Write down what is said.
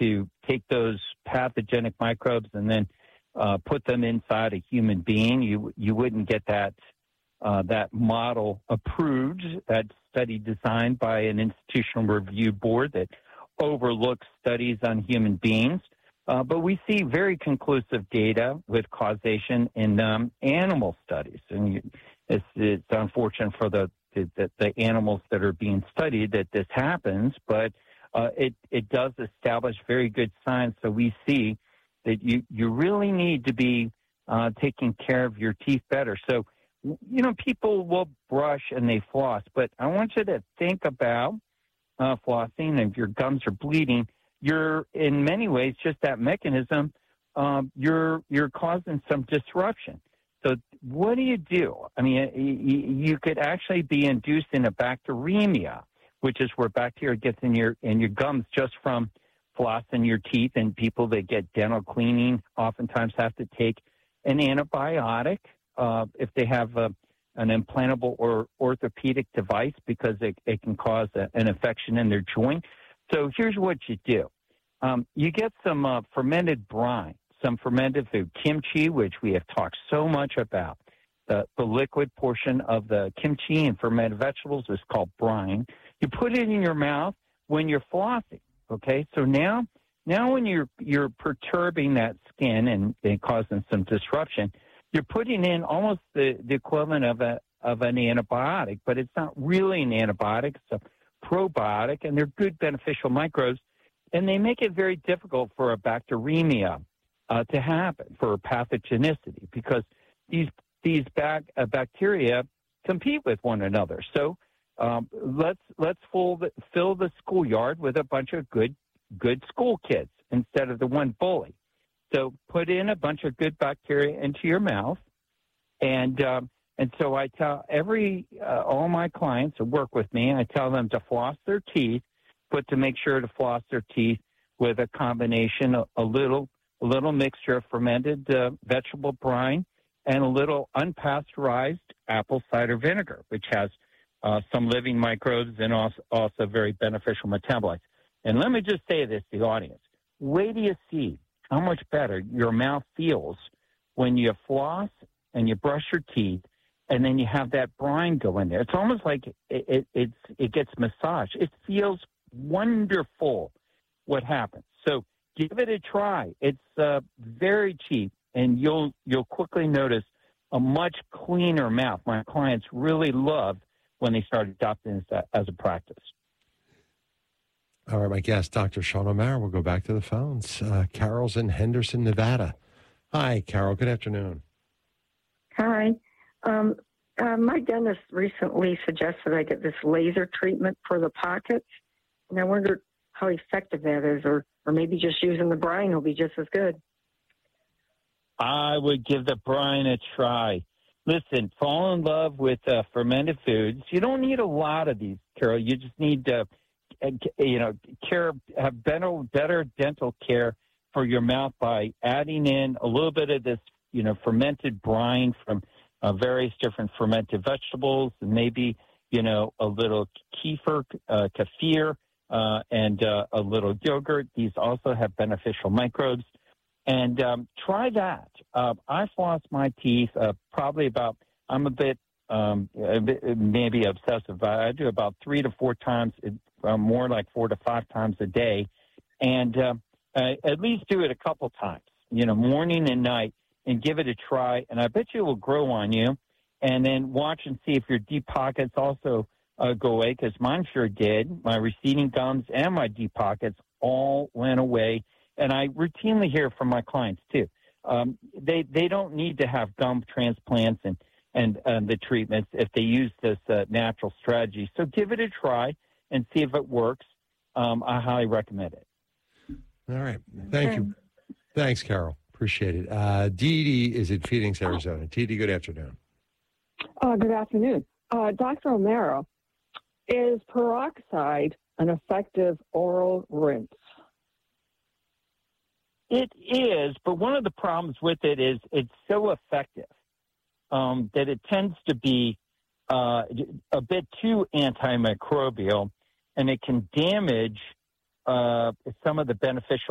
to take those pathogenic microbes and then put them inside a human being, you wouldn't get that model approved, that study designed by an institutional review board that overlooks studies on human beings. But we see very conclusive data with causation in animal studies. And it's unfortunate for the animals that are being studied that this happens, but it does establish very good science. So we see that you really need to be taking care of your teeth better. So, people will brush and they floss, but I want you to think about flossing. If your gums are bleeding, you're in many ways just that mechanism. You're causing some disruption. So what do? I mean, you could actually be inducing a bacteremia, which is where bacteria gets in your gums just from flossing your teeth. And people that get dental cleaning oftentimes have to take an antibiotic if they have an implantable or orthopedic device because it can cause an infection in their joint. So here's what you do. You get some fermented brine, some fermented food, kimchi, which we have talked so much about. The liquid portion of the kimchi and fermented vegetables is called brine. You put it in your mouth when you're flossing, okay? So now when you're perturbing that skin and causing some disruption, you're putting in almost the equivalent of an antibiotic, but it's not really an antibiotic. It's a probiotic, and they're good beneficial microbes, and they make it very difficult for a bacteremia to happen, for pathogenicity, because these bacteria compete with one another. So let's fill the schoolyard with a bunch of good school kids instead of the one bully. So put in a bunch of good bacteria into your mouth, and so I tell all my clients who work with me, I tell them to floss their teeth, but to make sure to floss their teeth with a combination of a little mixture of fermented vegetable brine and a little unpasteurized apple cider vinegar, which has some living microbes and also very beneficial metabolites. And let me just say this to the audience. Wait till you see how much better your mouth feels when you floss and you brush your teeth, and then you have that brine go in there. It's almost like it gets massaged. It feels wonderful what happens. So give it a try. It's very cheap, and you'll quickly notice a much cleaner mouth. My clients really love when they start adopting this as a practice. All right, my guest, Dr. Sean O'Mara. We'll go back to the phones. Carol's in Henderson, Nevada. Hi, Carol. Good afternoon. Hi. My dentist recently suggested I get this laser treatment for the pockets, and I wondered how effective that is, or maybe just using the brine will be just as good. I would give the brine a try. Listen, fall in love with fermented foods. You don't need a lot of these, Carol. You just need to, have better dental care for your mouth by adding in a little bit of this, fermented brine from various different fermented vegetables, and maybe, a little kefir, and a little yogurt. These also have beneficial microbes. And try that. I floss my teeth probably about, I'm a bit maybe obsessive, but I do about 3 to 4 times, more like 4 to 5 times a day. And at least do it a couple times, morning and night, and give it a try. And I bet you it will grow on you. And then watch and see if your deep pockets also go away, because mine sure did. My receding gums and my deep pockets all went away. And I routinely hear from my clients, too. They don't need to have gum transplants and the treatments if they use this natural strategy. So give it a try and see if it works. I highly recommend it. All right. Thank you. Thanks, Carol. Appreciate it. Dee Dee is in Phoenix, Arizona. Dee Dee, good afternoon. Good afternoon. Dr. O'Mara, is peroxide an effective oral rinse? It is, but one of the problems with it is it's so effective that it tends to be a bit too antimicrobial, and it can damage some of the beneficial